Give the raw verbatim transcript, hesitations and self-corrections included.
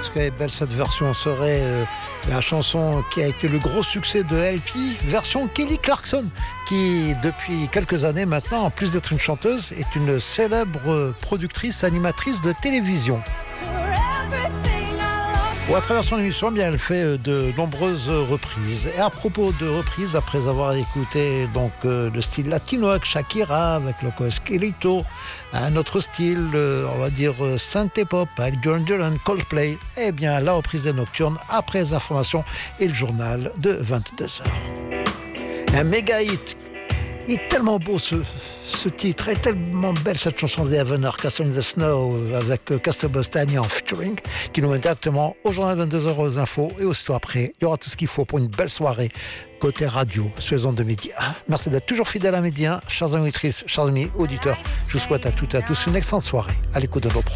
parce qu'elle est belle cette version, serait euh, la chanson qui a été le gros succès de L P, version Kelly Clarkson, qui depuis quelques années maintenant, en plus d'être une chanteuse, est une célèbre productrice, animatrice de télévision. Ou à travers son émission, bien, elle fait de nombreuses reprises. Et à propos de reprises, après avoir écouté donc euh, le style latino avec Shakira, avec Loco Esquelito, un autre style, euh, on va dire euh, synthé pop avec Duran Duran, Coldplay, eh bien la reprise des Nocturnes après les informations et le journal de vingt-deux heures. Un méga hit. Il est tellement beau ce, ce titre, est tellement belle cette chanson de Evan Castle in the Snow avec Castle Bostani en featuring qui nous met directement au journal vingt-deux heures aux infos et aussitôt après, il y aura tout ce qu'il faut pour une belle soirée côté radio, saison de Midi un. Merci d'être toujours fidèle à Midi un, chers amis auditrices, chers amis auditeurs. Je vous souhaite à toutes et à tous une excellente soirée à l'écoute de nos programmes.